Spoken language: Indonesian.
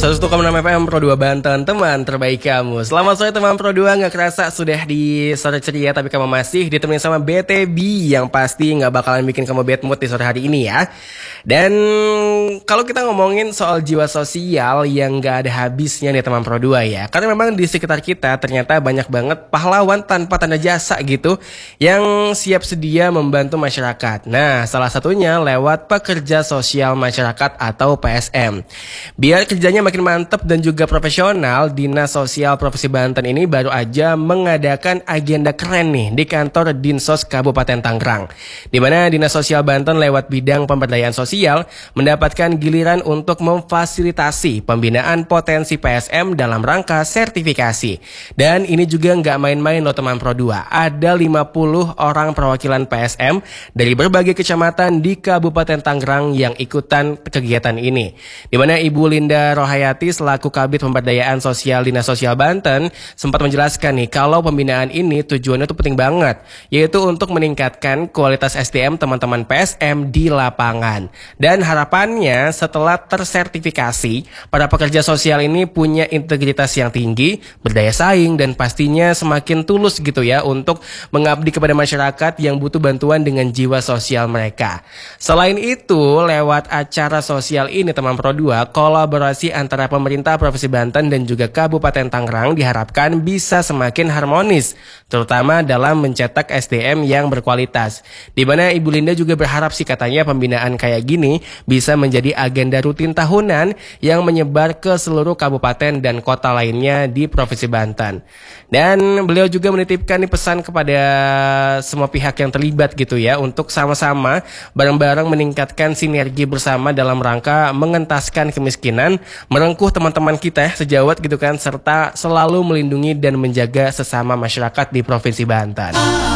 101,6 FM Pro 2 Banten, teman terbaik kamu. Selamat sore teman Pro 2, gak kerasa sudah di sore ceria tapi kamu masih ditemenin sama BTB yang pasti gak bakalan bikin kamu bad mood di sore hari ini ya. Dan kalau kita ngomongin soal jiwa sosial yang gak ada habisnya nih teman Pro 2 ya. Karena memang di sekitar kita ternyata banyak banget pahlawan tanpa tanda jasa gitu yang siap sedia membantu masyarakat. Nah, salah satunya lewat pekerja sosial masyarakat atau PSM. Biar kerjanya makin mantep dan juga profesional, Dinas Sosial Provinsi Banten ini baru aja mengadakan agenda keren nih di kantor Dinsos Kabupaten Tangerang. Di mana Dinas Sosial Banten lewat bidang pemberdayaan sosial mendapatkan giliran untuk memfasilitasi pembinaan potensi PSM dalam rangka sertifikasi. Dan ini juga nggak main-main loh teman Pro 2. Ada 50 orang perwakilan PSM dari berbagai kecamatan di Kabupaten Tangerang yang ikutan kegiatan ini. Di mana Ibu Linda Rohayati selaku Kabid Pemberdayaan Sosial Dinas Sosial Banten sempat menjelaskan nih kalau pembinaan ini tujuannya tuh penting banget, yaitu untuk meningkatkan kualitas SDM teman-teman PSM di lapangan. Dan harapannya setelah tersertifikasi, para pekerja sosial ini punya integritas yang tinggi, berdaya saing, dan pastinya semakin tulus gitu ya untuk mengabdi kepada masyarakat yang butuh bantuan dengan jiwa sosial mereka. Selain itu, lewat acara sosial ini teman Pro 2, kolaborasi antara pemerintah Provinsi Banten dan juga Kabupaten Tangerang diharapkan bisa semakin harmonis, terutama dalam mencetak SDM yang berkualitas. Di mana Ibu Linda juga berharap sih katanya pembinaan kayak gini bisa menjadi agenda rutin tahunan yang menyebar ke seluruh kabupaten dan kota lainnya di Provinsi Banten. Dan beliau juga menitipkan nih pesan kepada semua pihak yang terlibat gitu ya untuk sama-sama bareng-bareng meningkatkan sinergi bersama dalam rangka mengentaskan kemiskinan, merengkuh teman-teman kita sejawat gitu kan, serta selalu melindungi dan menjaga sesama masyarakat di Provinsi Banten.